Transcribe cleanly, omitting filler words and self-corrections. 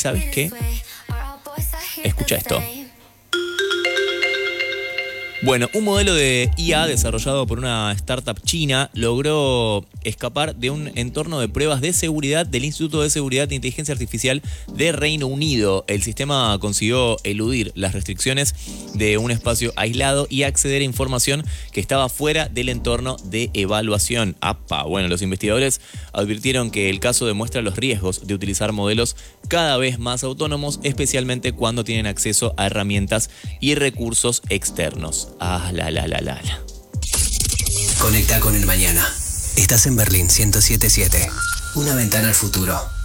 ¿sabes qué? Escucha esto. Bueno, un modelo de IA desarrollado por una startup china logró escapar de un entorno de pruebas de seguridad del Instituto de Seguridad e Inteligencia Artificial de Reino Unido. El sistema consiguió eludir las restricciones de un espacio aislado y acceder a información que estaba fuera del entorno de evaluación. Bueno, los investigadores advirtieron que el caso demuestra los riesgos de utilizar modelos cada vez más autónomos, especialmente cuando tienen acceso a herramientas y recursos externos. Conecta con el mañana. Estás en Berlín 107.7. Una ventana al futuro.